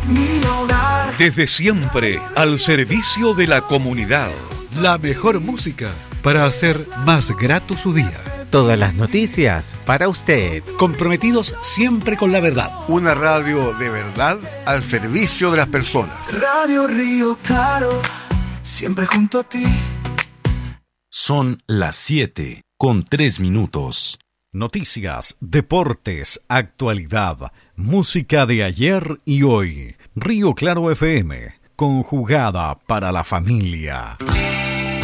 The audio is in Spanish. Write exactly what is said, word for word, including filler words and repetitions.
mi hogar. Desde siempre, al servicio de la comunidad. La mejor música para hacer más grato su día. Todas las noticias para usted. Comprometidos siempre con la verdad. Una radio de verdad al servicio de las personas. Radio Río Claro, siempre junto a ti. Son las siete con tres minutos. Noticias, deportes, actualidad, música de ayer y hoy. Río Claro F M, conjugada para la familia.